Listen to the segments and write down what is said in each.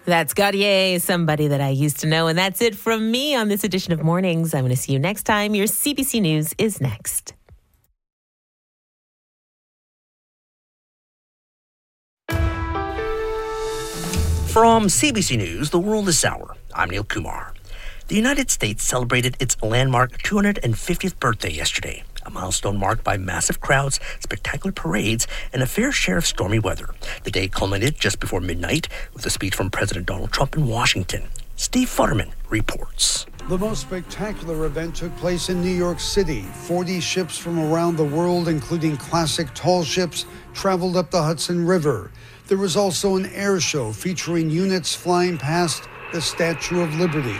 That's Gautier, somebody that I used to know. And that's it from me on this edition of Mornings. I'm going to see you next time. Your CBC News is next. From CBC News, The World this hour, I'm Neil Kumar. The United States celebrated its landmark 250th birthday yesterday, a milestone marked by massive crowds, spectacular parades, and a fair share of stormy weather. The day culminated just before midnight with a speech from President Donald Trump in Washington. Steve Futterman reports. The most spectacular event took place in New York City. 40 ships from around the world, including classic tall ships, traveled up the Hudson River. There was also an air show featuring units flying past the Statue of Liberty.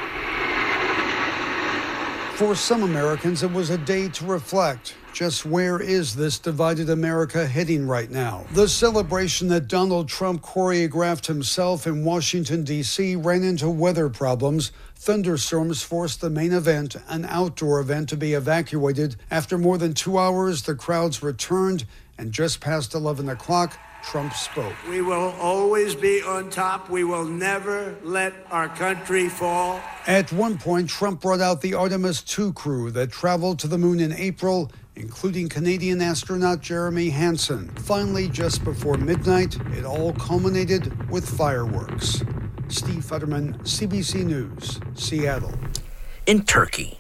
For some Americans, it was a day to reflect. Just where is this divided America heading right now? The celebration that Donald Trump choreographed himself in Washington, D.C. ran into weather problems. Thunderstorms forced the main event, an outdoor event, to be evacuated. After more than 2 hours, the crowds returned, and just past 11 o'clock, Trump spoke. We will always be on top. We will never let our country fall. At one point, Trump brought out the Artemis II crew that traveled to the moon in April, including Canadian astronaut Jeremy Hansen. Finally, just before midnight, it all culminated with fireworks. Steve Futterman, CBC News, Seattle. In Turkey.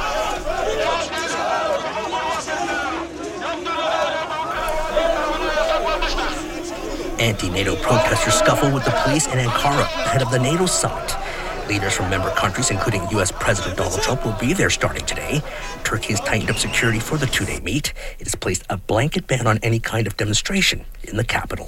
Anti-NATO protesters scuffle with the police in Ankara ahead of the NATO summit. Leaders from member countries, including U.S. President Donald Trump, will be there starting today. Turkey has tightened up security for the two-day meet. It has placed a blanket ban on any kind of demonstration in the capital.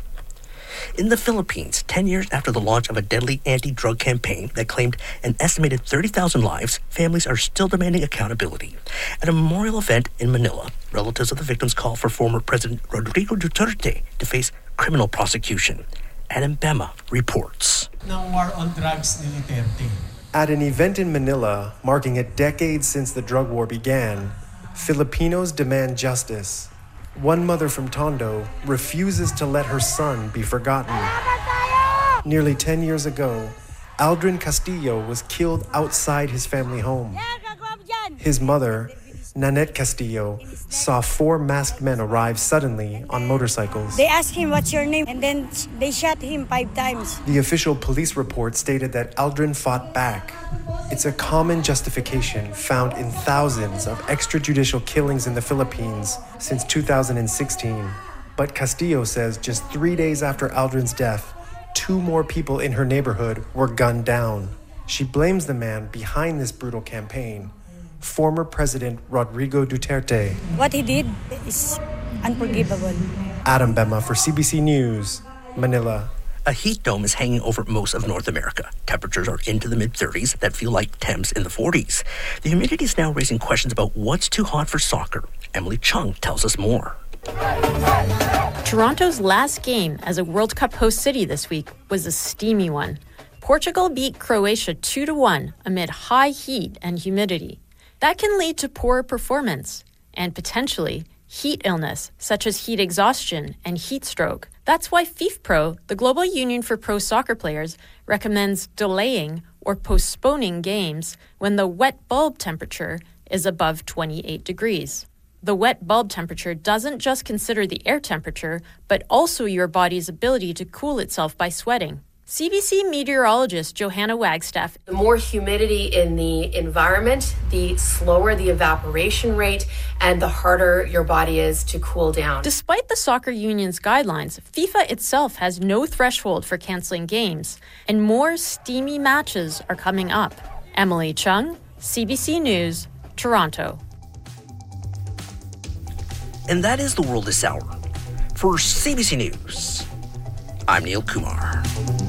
In the Philippines, 10 years after the launch of a deadly anti-drug campaign that claimed an estimated 30,000 lives, families are still demanding accountability. At a memorial event in Manila, relatives of the victims call for former President Rodrigo Duterte to face criminal prosecution. Adam Bema reports. Ng war on drugs ni Duterte. At an event in Manila marking a decade since the drug war began, Filipinos demand justice. One mother from Tondo refuses to let her son be forgotten. Nearly 10 years ago, Aldrin Castillo was killed outside his family home. His mother, Nanette Castillo, saw 4 masked men arrive suddenly on motorcycles. They asked him, "What's your name?" And then they shot him 5 times. The official police report stated that Aldrin fought back. It's a common justification found in thousands of extrajudicial killings in the Philippines since 2016. But Castillo says just 3 days after Aldrin's death, 2 more people in her neighborhood were gunned down. She blames the man behind this brutal campaign, former President Rodrigo Duterte. What he did is unforgivable. Adam Bema for CBC News, Manila. A heat dome is hanging over most of North America. Temperatures are into the mid-30s that feel like temps in the 40s. The humidity is now raising questions about what's too hot for soccer. Emily Chung tells us more. Toronto's last game as a World Cup host city this week was a steamy one. Portugal beat Croatia 2-1 amid high heat and humidity. That can lead to poor performance and potentially heat illness, such as heat exhaustion and heat stroke. That's why FIFPro, the Global Union for Pro Soccer Players, recommends delaying or postponing games when the wet bulb temperature is above 28 degrees. The wet bulb temperature doesn't just consider the air temperature, but also your body's ability to cool itself by sweating. CBC meteorologist Johanna Wagstaff. The more humidity in the environment, the slower the evaporation rate and the harder your body is to cool down. Despite the soccer union's guidelines, FIFA itself has no threshold for canceling games, and more steamy matches are coming up. Emily Chung, CBC News, Toronto. And that is The World this hour. For CBC News, I'm Neil Kumar.